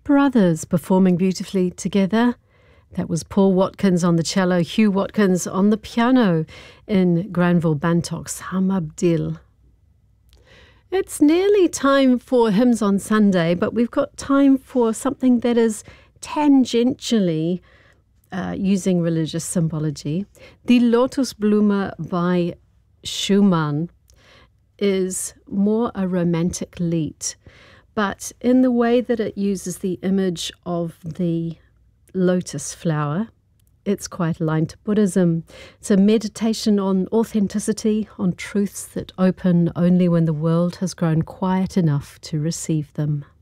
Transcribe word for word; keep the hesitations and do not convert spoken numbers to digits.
brothers performing beautifully together. That was Paul Watkins on the cello, Hugh Watkins on the piano in Granville Bantock's Hamabdil. It's nearly time for Hymns on Sunday, but we've got time for something that is tangentially uh, using religious symbology. Die Lotusblume by Schumann is more a romantic lied, but in the way that it uses the image of the lotus flower, it's quite aligned to Buddhism. It's a meditation on authenticity, on truths that open only when the world has grown quiet enough to receive them.